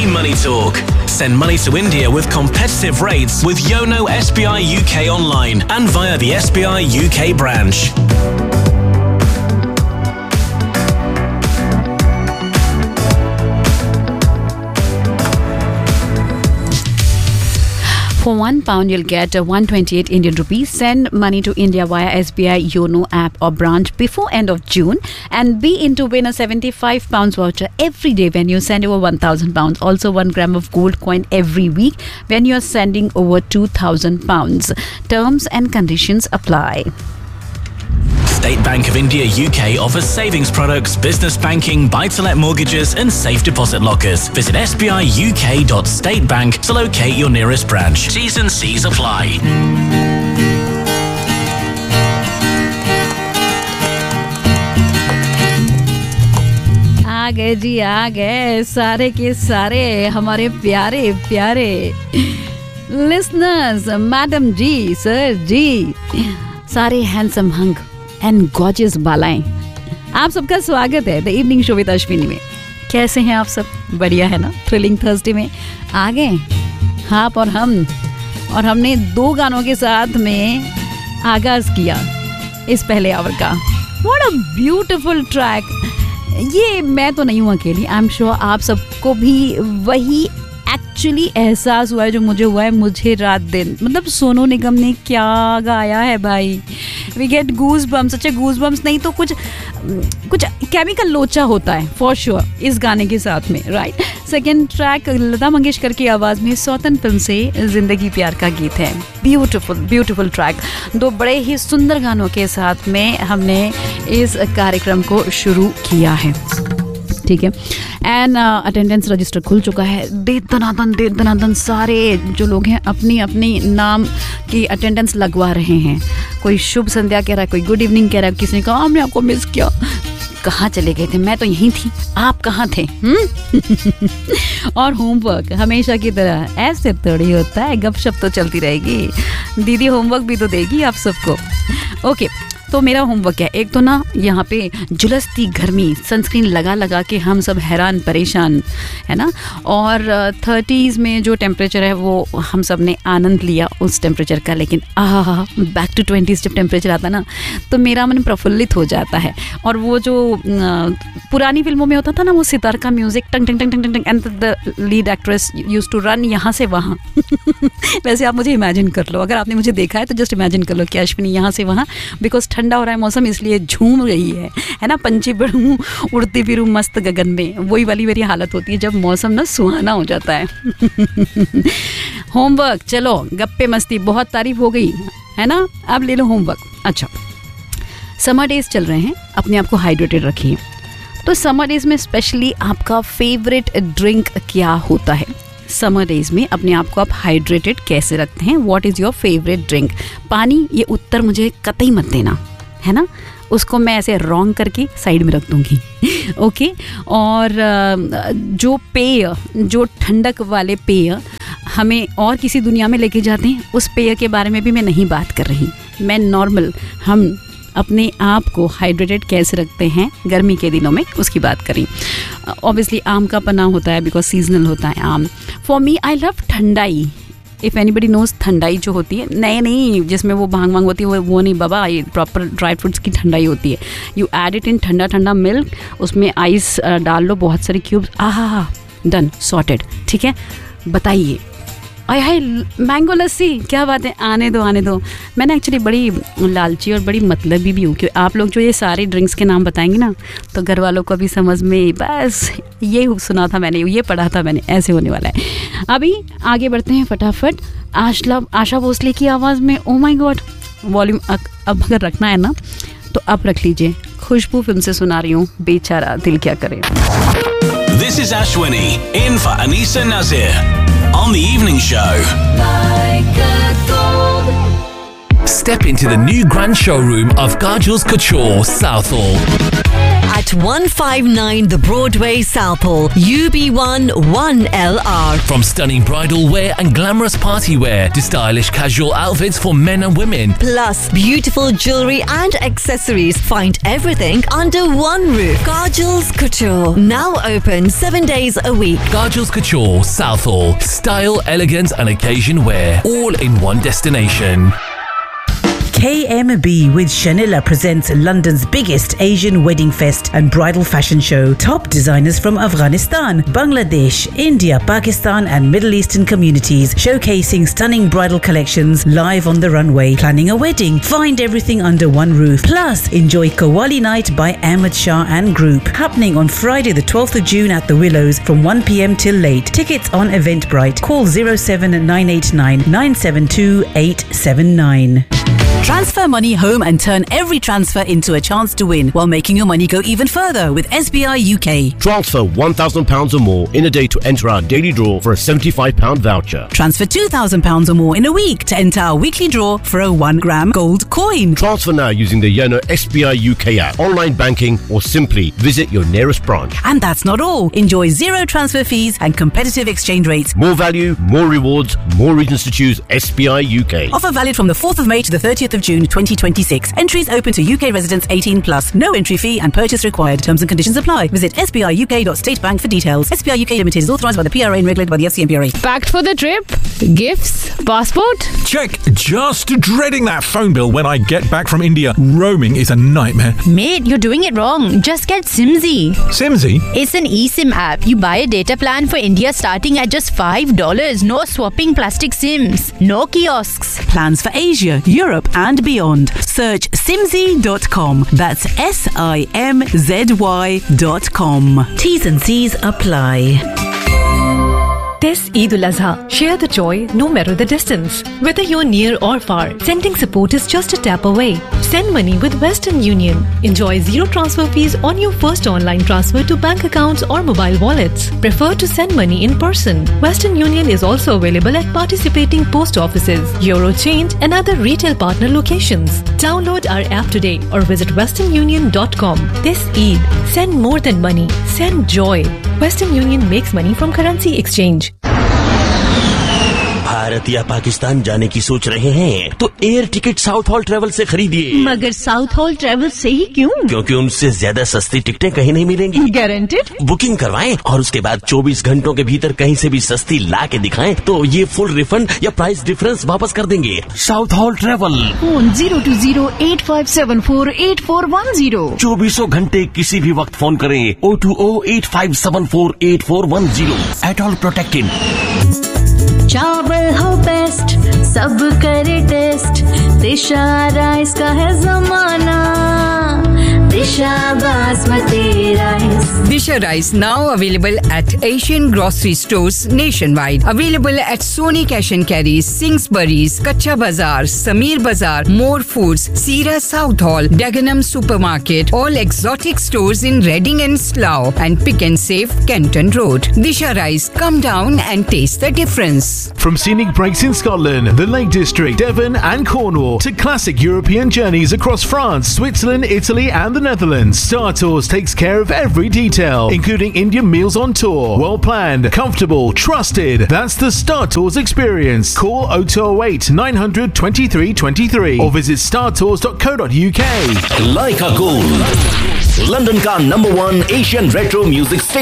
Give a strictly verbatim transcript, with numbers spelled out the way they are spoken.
Money Talk. Send money to India with competitive rates with Yono S B I U K online and via the S B I U K branch. For one pound, you'll get one hundred twenty-eight Indian rupees. Send money to India via S B I Yono app or branch before end of June and be in to win a seventy-five pounds voucher every day when you send over one thousand pounds. Also, one gram of gold coin every week when you're sending over two thousand pounds. Terms and conditions apply. State Bank of India U K offers savings products, business banking, buy-to-let mortgages and safe deposit lockers. Visit s b i u k dot state bank to locate your nearest branch. T's and C's apply. आ गए जी, आ गए सारे के सारे हमारे प्यारे प्यारे listeners, madam जी, sir जी, सारे handsome hung and gorgeous बालाएं, आप सबका स्वागत है the evening show with Ashwini में। कैसे हैं आप सब? बढ़िया है ना? थ्रिलिंग थर्सडे में आ गए आप और हम, और हमने दो गानों के साथ में आगाज किया इस पहले आवर का। What a beautiful track. ये मैं तो नहीं हूँ अकेली, आई एम श्योर आप सबको भी वही एक्चुअली एहसास हुआ है जो मुझे हुआ है। मुझे रात दिन, मतलब सोनू निगम ने क्या गाया है भाई। We get goose bumps. अच्छा, गूज बम्स नहीं तो कुछ कुछ केमिकल लोचा होता है फॉर श्योर इस गाने के साथ में, right. Second track Lata Mangeshkar की आवाज़ में सौतन फिल्म से जिंदगी प्यार का गीत है। Beautiful beautiful track. दो बड़े ही सुंदर गानों के साथ में हमने इस कार्यक्रम को शुरू किया है, ठीक है। एंड अटेंडेंस रजिस्टर खुल चुका है। दे दनादन दे दनादन सारे जो लोग हैं अपनी अपनी नाम की अटेंडेंस लगवा रहे हैं। कोई शुभ संध्या कह रहा है, कोई गुड इवनिंग कह रहा है, किसी ने कहा हमने आपको मिस किया। कहाँ चले गए थे? मैं तो यहीं थी, आप कहाँ थे? और होमवर्क हमेशा की तरह ऐसे थोड़ी होता है, गपशप तो चलती रहेगी। दीदी होमवर्क भी तो देगी आप सबको। ओके, तो मेरा होमवर्क है, एक तो ना यहाँ पे झुलसती गर्मी, सनस्क्रीन लगा लगा के हम सब हैरान परेशान है ना। और थर्टीज़ में जो टेम्परेचर है वो हम सब ने आनंद लिया उस टेम्परेचर का, लेकिन आहा बैक टू ट्वेंटीज़ जब टेम्परेचर आता ना तो मेरा मन प्रफुल्लित हो जाता है। और वो जो पुरानी फिल्मों में होता था ना, वो सितार का music tongue tongue tongue tongue tongue and the lead actress use to run यहाँ से वहाँ। वैसे आप मुझे इमेजिन कर लो, अगर आपने मुझे देखा है तो जस्ट इमेजिन कर लो कि अश्विनी यहाँ से वहाँ, बिकॉज ठंडा हो रहा है मौसम इसलिए झूम रही है है ना। पंछी बढ़ूँ उड़ती फिरूँ मस्त गगन में, वही वाली मेरी हालत होती है जब मौसम ना सुहाना हो जाता है। होमवर्क, चलो गप्पे मस्ती, बहुत तारीफ हो गई है ना, अब ले लो होमवर्क। अच्छा, समर डेज चल रहे हैं, अपने आप को हाइड्रेटेड रखिए। तो समर डेज में स्पेशली आपका फेवरेट ड्रिंक क्या होता है? समर डेज में अपने आप को आप हाइड्रेटेड कैसे रखते हैं? What is your favourite drink? पानी, ये उत्तर मुझे कतई मत देना, है ना, उसको मैं ऐसे रॉन्ग करके साइड में रख दूँगी। ओके, और जो पेय, जो ठंडक वाले पेय हमें और किसी दुनिया में लेके जाते हैं, उस पेय के बारे में भी मैं नहीं बात कर रही। मैं नॉर्मल हम अपने आप को हाइड्रेटेड कैसे रखते हैं गर्मी के दिनों में, उसकी बात करें। ऑब्वियसली आम का पना होता है, बिकॉज सीजनल होता है आम। For me I love thandai. If anybody knows, ठंडाई जो होती है, नए नहीं जिसमें वो भांग भांग होती है, वो वो नहीं बाबा, ये प्रॉपर ड्राई फ्रूट्स की ठंडाई होती है। यू ऐड इट इन ठंडा ठंडा मिल्क, उसमें आइस डाल लो, बहुत सारे क्यूब्स, आहा हा, डन, सॉर्टेड। ठीक है, बताइए। आय हाय, मैंगो लस्सी, क्या बात है, आने दो आने दो। मैंने एक्चुअली बड़ी लालची और बड़ी मतलबी भी हूँ कि आप लोग जो ये सारे ड्रिंक्स के नाम बताएंगे ना, तो घर वालों को भी समझ में, बस ये सुना था मैंने, ये पढ़ा था मैंने, ऐसे होने वाला है। अभी आगे बढ़ते हैं फटाफट। आशा आशा भोसले की आवाज़ में, ओ माय गॉड, वॉल्यूम अब अगर रखना है ना तो अब रख लीजिए। खुशबू फिल्म से सुना रही हूँ, बेचारा दिल क्या करे। This is Ashwini in for Anisa Nazir on the evening show. Like a gold. Step into the new grand showroom of Kajol's Couture, Southall. at one fifty-nine The Broadway, Southall, U B one one L R. From stunning bridal wear and glamorous party wear to stylish casual outfits for men and women. Plus, beautiful jewelry and accessories. Find everything under one roof. Kajal's Couture. Now open seven days a week. Kajal's Couture, Southall. Style, elegance and occasion wear. All in one destination. K M B with Shanila presents London's biggest Asian wedding fest and bridal fashion show. Top designers from Afghanistan, Bangladesh, India, Pakistan and Middle Eastern communities showcasing stunning bridal collections live on the runway. Planning a wedding? Find everything under one roof. Plus, enjoy Qawwali Night by Ahmed Shah and Group. Happening on Friday the twelfth of June at the Willows from one p.m. till late. Tickets on Eventbrite. Call zero seven nine eight nine nine seven two eight seven nine. Transfer money home and turn every transfer into a chance to win while making your money go even further with S B I U K. Transfer one thousand pounds or more in a day to enter our daily draw for a seventy-five pounds voucher. Transfer two thousand pounds or more in a week to enter our weekly draw for a one gram gold coin. Transfer now using the Yono S B I U K app, online banking or simply visit your nearest branch. And that's not all. Enjoy zero transfer fees and competitive exchange rates. More value, more rewards, more reasons to choose S B I U K. Offer valid from the fourth of May to the thirtieth of June twenty twenty-six. Entries open to U K residents eighteen plus. No entry fee and purchase required. Terms and conditions apply. Visit s b i u k dot state bank for details. S B I U K Limited is authorised by the P R A and regulated by the F C M P R A. Packed for the trip? Gifts? Passport? Check. Just dreading that phone bill when I get back from India. Roaming is a nightmare. Mate, you're doing it wrong. Just get Simzy. Simzy? It's an eSIM app. You buy a data plan for India starting at just five dollars. No swapping plastic SIMs. No kiosks. Plans for Asia, Europe and beyond. Search simzy dot com. That's S I M Z Y dot com. T's and C's apply. This Eid al-Azha, share the joy no matter the distance. Whether you're near or far, sending support is just a tap away. Send money with Western Union. Enjoy zero transfer fees on your first online transfer to bank accounts or mobile wallets. Prefer to send money in person. Western Union is also available at participating post offices, Eurochange and other retail partner locations. Download our app today or visit western union dot com. This Eid, send more than money. Send joy. Western Union makes money from currency exchange. Bharat या पाकिस्तान जाने की सोच रहे हैं तो air ticket south hall travel से खरीदिए। मगर साउथ हॉल ट्रेवल से ही क्यों? क्योंकि उनसे ज्यादा सस्ती टिकटें कहीं नहीं मिलेंगी। गारंटेड? बुकिंग करवाएं और उसके बाद चौबीस घंटों के भीतर कहीं से भी सस्ती ला के दिखाएं तो ये फुल रिफंड या प्राइस डिफरेंस वापस कर देंगे। South hall travel. Phone zero to zero eight five seven four eight four one zero. चौबीसों घंटे किसी भी वक्त फोन करें O two O eight five seven four eight four one zero. At all protected. चावल हो बेस्ट, सब करे टेस्ट, दिशा राइस का है जमाना, दिशा basmati rice. Disha Rice now available at Asian grocery stores nationwide. Available at Sony Cash and Carry, Singsbury's, Kacha Bazaar, Sameer Bazaar, More Foods, Sira South Hall, Dagenham Supermarket, all exotic stores in Reading and Slough, and Pick and Save, Kenton Road. Disha Rice, come down and taste the difference. From scenic breaks in Scotland, the Lake District, Devon and Cornwall, to classic European journeys across France, Switzerland, Italy and the Netherlands, Star Tours takes care of every detail, including Indian meals on tour. Well planned, comfortable, trusted. That's the Star Tours experience. Call oh two oh eight nine hundred twenty-three twenty-three or visit star tours dot co dot u k. Leica Gold, London का number one Asian retro music